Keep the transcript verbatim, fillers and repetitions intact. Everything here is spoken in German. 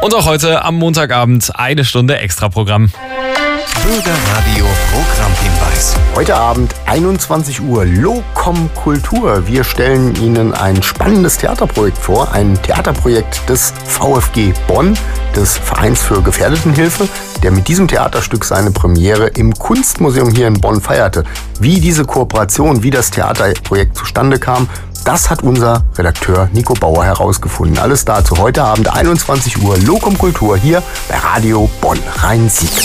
Und auch heute am Montagabend eine Stunde Extraprogramm. Bürgerradio Programmhinweis. Heute Abend einundzwanzig Uhr Locom Kultur. Wir stellen Ihnen ein spannendes Theaterprojekt vor. Ein Theaterprojekt des VfG Bonn, des Vereins für Gefährdetenhilfe, der mit diesem Theaterstück seine Premiere im Kunstmuseum hier in Bonn feierte. Wie diese Kooperation, wie das Theaterprojekt zustande kam, das hat unser Redakteur Nico Bauer herausgefunden. Alles dazu heute Abend einundzwanzig Uhr Locom Kultur hier bei Radio Bonn Rhein-Sieg.